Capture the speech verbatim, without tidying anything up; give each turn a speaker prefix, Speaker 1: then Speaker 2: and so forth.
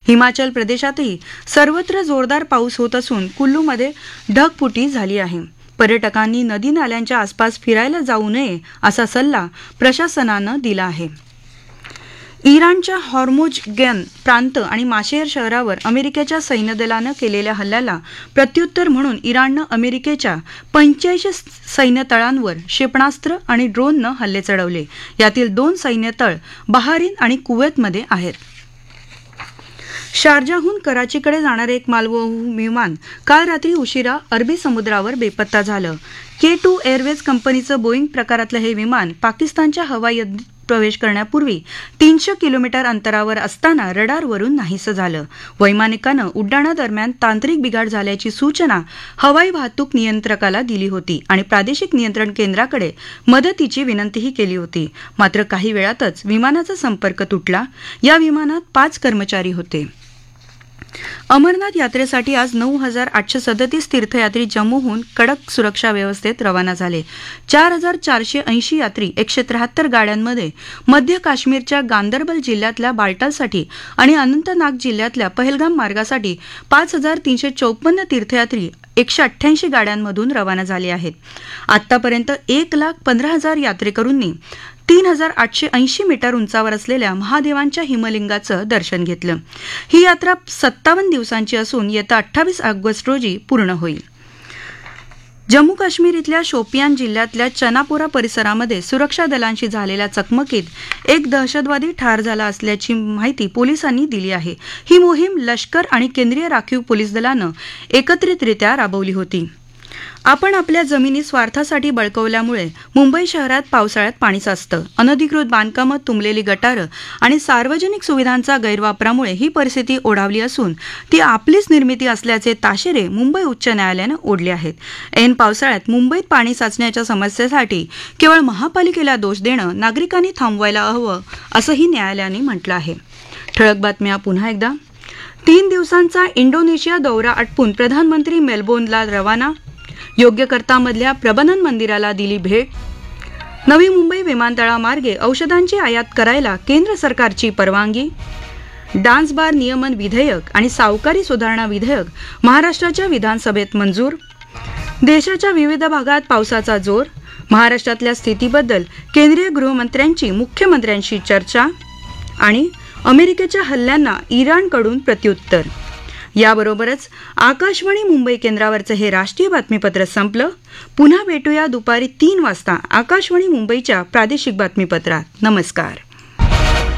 Speaker 1: हिमाचल प्रदेशातही सर्वत्र जोरदार पाऊस होत असून कुल्लूमध्ये ढगफुटी झाली आहे. पर्यटकांनी नदी नाल्यांच्या आसपास फिरायला जाऊ नये असा सल्ला प्रशासनानं दिला आहे. इराणच्या हॉर्मुझगन प्रांत आणि माशेर शहरावर अमेरिकेच्या सैन्यदलानं केलेल्या हल्ल्याला प्रत्युत्तर म्हणून इराणनं अमेरिकेच्या पंच्याऐंशी सैन्यतळांवर क्षेपणास्त्र आणि ड्रोननं हल्ले चढवले. यातील दोन सैन्यतळ बहारीन आणि कुवेतमध्ये आहेत. शारजाहून कराचीकडे जाणारे एक मालवाहू विमान काल रात्री उशिरा अरबी समुद्रावर बेपत्ता झालं. के टू एअरवेज कंपनीचं बोईंग प्रकारातलं हे विमान पाकिस्तानच्या हवाई हद्दीत प्रवेश करण्यापूर्वी तीनशे किलोमीटर अंतरावर असताना रडारवरून नाहीसं झालं. वैमानिकानं उड्डाणादरम्यान तांत्रिक बिघाड झाल्याची सूचना हवाई वाहतूक नियंत्रकाला दिली होती आणि प्रादेशिक नियंत्रण केंद्राकडे मदतीची विनंतीही केली होती. मात्र काही वेळातच विमानाचा संपर्क तुटला. या विमानात पाच कर्मचारी होते. अमरनाथ यात्रेसाठी आज नऊ हजार आठशे सदतीस तीर्थयात्री जम्मूहून कडक सुरक्षा व्यवस्थेत रवाना झाले. चार हजार चारशे ऐंशी यात्री एकशे त्र्याहत्तर गाड्यांमध्ये मध्य काश्मीरच्या गांदरबल जिल्ह्यातल्या बाल्टालसाठी आणि अनंतनाग जिल्ह्यातल्या पहलगाम मार्गासाठी पाच हजार तीनशे चौपन्न तीर्थयात्री एकशे अठ्ठ्याऐंशी गाड्यांमधून रवाना झाले आहेत. आतापर्यंत एक लाख पंधरा हजार यात्रेकरूंनी तीन हजार आठशे ऐंशी मीटर उंचावर असलेल्या महादेवांच्या हिमलिंगाचं दर्शन घेतलं. ही यात्रा सत्तावन्न दिवसांची असून येत्या अठ्ठावीस ऑगस्ट रोजी पूर्ण होईल. जम्मू काश्मीर इथल्या शोपियान जिल्ह्यातल्या चनापोरा परिसरामध्ये सुरक्षा दलांशी झालेल्या चकमकीत एक दहशतवादी ठार झाला असल्याची माहिती पोलिसांनी दिली आहे. ही मोहीम लष्कर आणि केंद्रीय राखीव पोलीस दलानं एकत्रितरित्या राबवली होती. आपण आपल्या जमिनी स्वार्थासाठी बळकवल्यामुळे मुंबई शहरात पावसाळ्यात पाणी साचतं. अनधिकृत बांधकामं, तुंबलेली गटारं आणि सार्वजनिक सुविधांचा गैरवापरामुळे ही परिस्थिती ओढावली असून ती आपलीच निर्मिती असल्याचे ताशेरे मुंबई उच्च न्यायालयानं ओढले आहेत. ऐन पावसाळ्यात मुंबईत पाणी साचण्याच्या समस्येसाठी केवळ महापालिकेला दोष देणं नागरिकांनी थांबवायला हवं असंही न्यायालयाने म्हटलं आहे. ठळक बातम्या पुन्हा एकदा. तीन दिवसांचा इंडोनेशिया दौरा आटपून प्रधानमंत्री मेलबोर्नला रवाना. योग्यकर्तामधल्या प्रबंधन मंदिराला दिली भेट. नवी मुंबई विमानतळामार्गे औषधांची आयात करायला केंद्र सरकारची परवानगी. डान्स बार नियमन विधेयक आणि सावकारी सुधारणा विधेयक महाराष्ट्राच्या विधानसभेत मंजूर. देशाच्या विविध भागात पावसाचा जोर. महाराष्ट्रातल्या स्थितीबद्दल केंद्रीय गृहमंत्र्यांची मुख्यमंत्र्यांशी चर्चा. आणि अमेरिकेच्या हल्ल्यांना इराणकडून प्रत्युत्तर. याबरोबरच आकाशवाणी मुंबई केंद्रावरचं हे राष्ट्रीय बातमीपत्र संपलं. पुन्हा भेटूया दुपारी तीन वाजता आकाशवाणी मुंबईच्या प्रादेशिक बातमीपत्रात. नमस्कार.